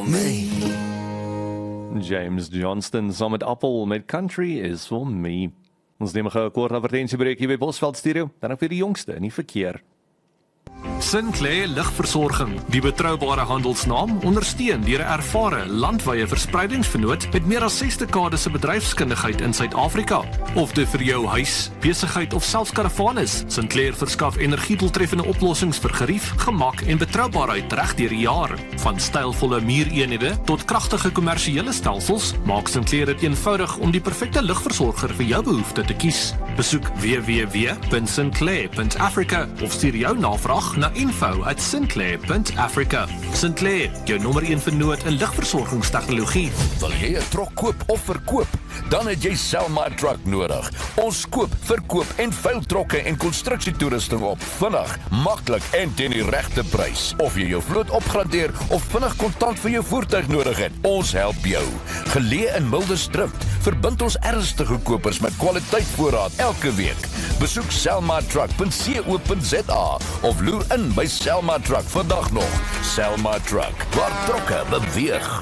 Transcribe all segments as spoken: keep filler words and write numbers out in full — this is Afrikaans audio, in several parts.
me. James Johnston saam met Appel met Country is for me. Ons neem 'n gou 'n kort advertensiebreek hier by Bosveld Studio, dan ook vir die jongste in die verkeer. Sinclair Lugversorging, die betroubare handelsnaam, ondersteun deur 'n ervare landwyse verspreidingsvernoot met meer as ses dekades se bedryfskundigheid in Suid-Afrika. Of dit vir jou huis, besigheid of selfs karavaan is, Sinclair verskaf energiedoeltreffende oplossings vir gerief, gemak en betroubaarheid reg deur die jaar. Van stylvolle muureenhede tot kragtige kommersiële stelsels, maak Sinclair dit eenvoudig om die perfekte lugversorger vir jou behoefte te kies. Besoek w w w punt sinclair punt africa of stuur jou navraag na info at sinclair punt africa. Sinclair, jou nommer een vernoot in lugversorgingstegnologie. Wil jy 'n trok koop of verkoop? Dan het jy Selma Truck nodig. Ons koop, verkoop en veil trokke en konstruksietoerusting op. Vinnig, maklik en teen die regte prys. Of jy jou vloot opgradeer of vinnig kontant vir jou voertuig nodig het, ons help jou. Geleë in Mildersdrift, verbind ons ernstige kopers met kwaliteit voorraad elke week. Besoek selma truck punt co punt za of loer in by Selma Truck vandag nog. Selma Truck, waar trokke beweeg.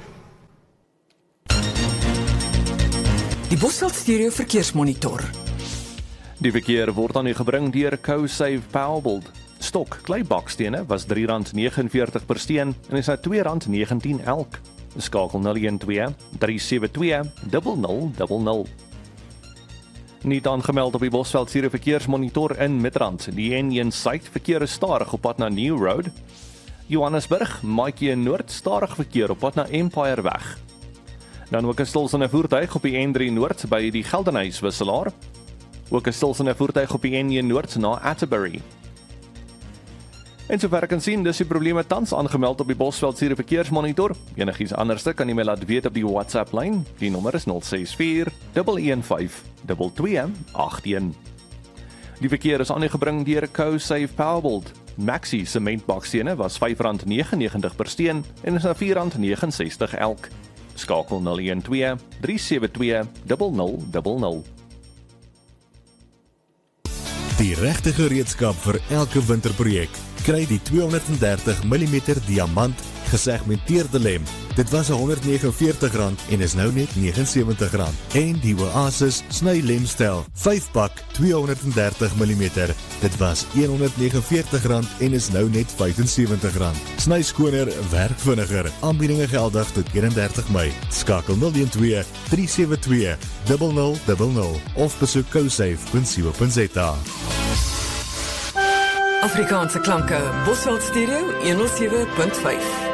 Die Bosveld Stereo Verkeersmonitor. Die verkeer word aan u gebring deur CoSave Powerbolt. Stok kleibakstene was drie rand negenveertig per steen en is nou twee rand negentien elk. Skakel nul een twee drie sewe twee nul nul nul nul. Nie aangemeld op die Bosveld Stereo Verkeersmonitor in Midrand. Die N een suid verkeer is stadig op pad na New Road. Johannesburg, Maatjie Noord, stadig verkeer op pad na Empire weg. Dan ook 'n stilsende voertuig op die N drie Noord by die Geldenhuys wisselaar. Ook 'n stilsende voertuig op die N een Noord na Atterbury. En sover ek kan sien, dis die probleme tans aangemeld op die Bosveld Stereo Verkeersmonitor. Enigiets anderste kan jy my laat weet op die WhatsApp lyn. Die nommer is nul ses vier een een vyf twee twee agt een. Die verkeer is aangebring deur CoSave Powerbolt. Maxi sementbakstene was vyf rand negenennegentig per steen en is nou vier rand negenensestig elk. Skakel nul een twee drie sewe twee nul nul nul nul. Die regte gereedskap vir elke winterprojek. Kry die tweehonderddertig millimeter diamant gesegmenteerde lem. Dit was honderdnegenenveertig rand en is nou net negenensewentig rand. En die Oasis sny lemstel, vyf pak tweehonderddertig millimeter. Dit was honderdnegenenveertig rand en is nou net vyfensewentig rand. Sny skoner, werk vinniger. Aanbiedinge geldig tot eenendertig Mei. Skakel nul een twee drie sewe twee nul nul nul nul of besoek cosave punt co punt za. Afrikaanse klanke, Bosveld Stereo honderd sewe punt vyf.